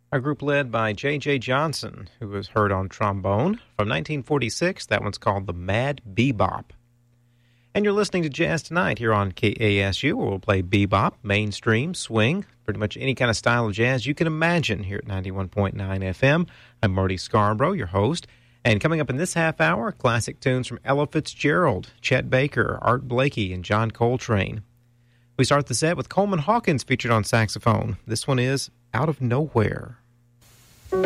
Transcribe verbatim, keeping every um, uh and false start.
A group led by J J. Johnson, who was heard on trombone. From nineteen forty-six, that one's called The Mad Bebop. And you're listening to Jazz Tonight here on K A S U, where we'll play bebop, mainstream, swing, pretty much any kind of style of jazz you can imagine here at ninety-one point nine F M. I'm Marty Scarborough, your host. And coming up in this half hour, classic tunes from Ella Fitzgerald, Chet Baker, Art Blakey, and John Coltrane. We start the set with Coleman Hawkins featured on saxophone. This one is Out of Nowhere.